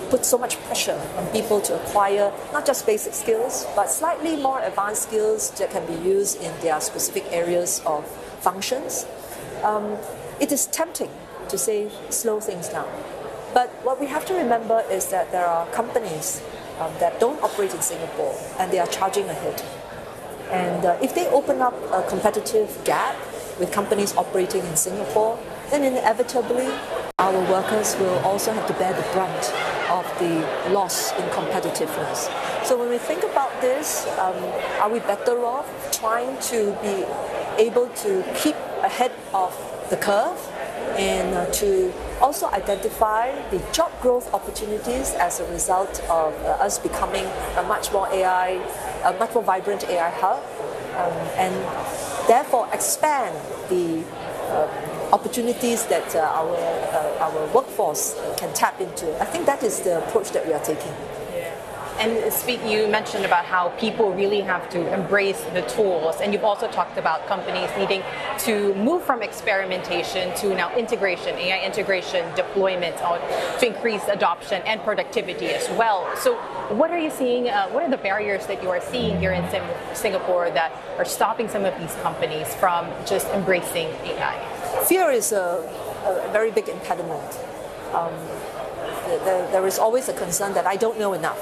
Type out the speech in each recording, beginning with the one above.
put so much pressure on people to acquire not just basic skills, but slightly more advanced skills that can be used in their specific areas of functions. It is tempting to say slow things down. But what we have to remember is that there are companies that don't operate in Singapore and they are charging ahead. And if they open up a competitive gap with companies operating in Singapore, then inevitably our workers will also have to bear the brunt of the loss in competitiveness. So when we think about this, are we better off trying to be able to keep ahead of the curve and to also identify the job growth opportunities as a result of us becoming a much more vibrant AI hub, and therefore expand the opportunities that our workforce can tap into. I think that is the approach that we are taking. And you mentioned about how people really have to embrace the tools, and you've also talked about companies needing to move from experimentation to now integration, AI integration, deployment to increase adoption and productivity as well. So what are you seeing, what are the barriers that you are seeing here in Singapore that are stopping some of these companies from just embracing AI? Fear is a very big impediment. There is always a concern that I don't know enough.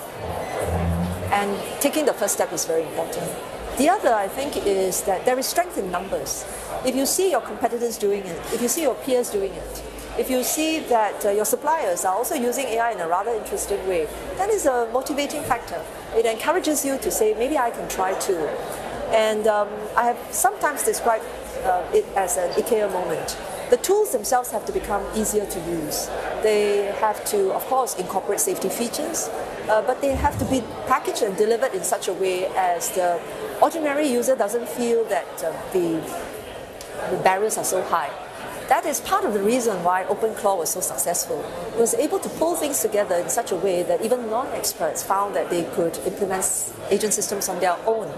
And taking the first step is very important. The other, I think, is that there is strength in numbers. If you see your competitors doing it, if you see your peers doing it, if you see that your suppliers are also using AI in a rather interesting way, that is a motivating factor. It encourages you to say, maybe I can try too. And I have sometimes described it as an IKEA moment. The tools themselves have to become easier to use. They have to, of course, incorporate safety features, but they have to be packaged and delivered in such a way as the ordinary user doesn't feel that the barriers are so high. That is part of the reason why OpenClaw was so successful. It was able to pull things together in such a way that even non-experts found that they could implement agent systems on their own.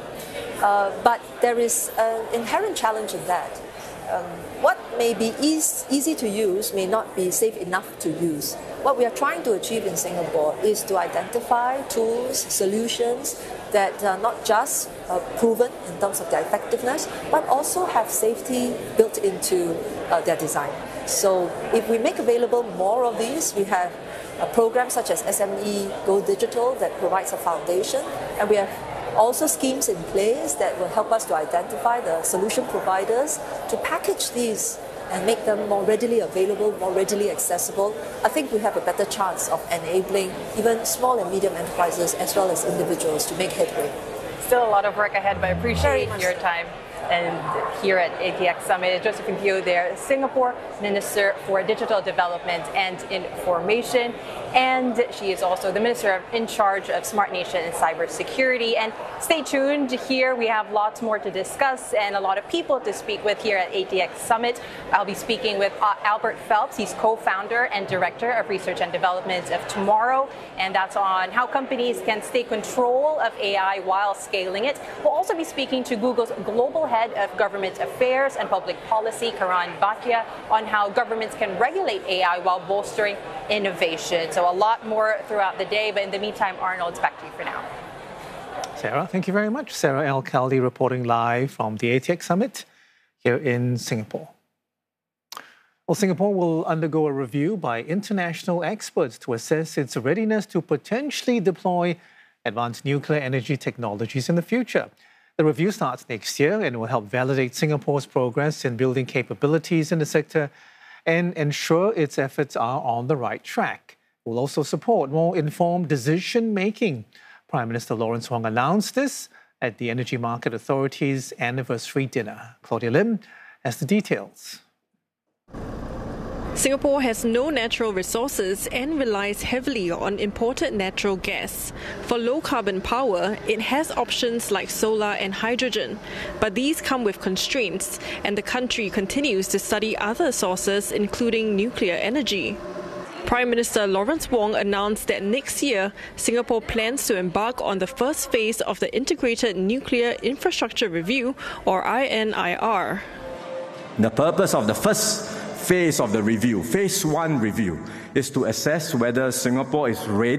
But there is an inherent challenge in that. What may be easy to use may not be safe enough to use. What we are trying to achieve in Singapore is to identify tools, solutions that are not just proven in terms of their effectiveness, but also have safety built into their design. So if we make available more of these, we have programs such as SME Go Digital that provides a foundation, and we have also schemes in place that will help us to identify the solution providers to package these and make them more readily available, more readily accessible. I think we have a better chance of enabling even small and medium enterprises as well as individuals to make headway. Still a lot of work ahead, but I appreciate your time. And here at ATX Summit, Josephine Teo there, Singapore Minister for Digital Development and Information. And she is also the Minister in charge of Smart Nation and Cybersecurity. And stay tuned here. We have lots more to discuss and a lot of people to speak with here at ATX Summit. I'll be speaking with Albert Phelps. He's co-founder and director of research and development of Tomorrow. And that's on how companies can stay control of AI while scaling it. We'll also be speaking to Google's global head of government affairs and public policy, Karan Bhatia, on how governments can regulate AI while bolstering innovation. So a lot more throughout the day, but in the meantime, Arnold, it's back to you for now. Sarah, thank you very much. Sarah El-Khaldi reporting live from the ATX Summit here in Singapore. Well, Singapore will undergo a review by international experts to assess its readiness to potentially deploy advanced nuclear energy technologies in the future. The review starts next year and will help validate Singapore's progress in building capabilities in the sector and ensure its efforts are on the right track. It will also support more informed decision-making. Prime Minister Lawrence Wong announced this at the Energy Market Authority's anniversary dinner. Claudia Lim has the details. Singapore has no natural resources and relies heavily on imported natural gas. For low-carbon power, it has options like solar and hydrogen, but these come with constraints, and the country continues to study other sources, including nuclear energy. Prime Minister Lawrence Wong announced that next year, Singapore plans to embark on the first phase of the Integrated Nuclear Infrastructure Review, or INIR. The purpose of the first phase of the review, phase 1 review, is to assess whether Singapore is ready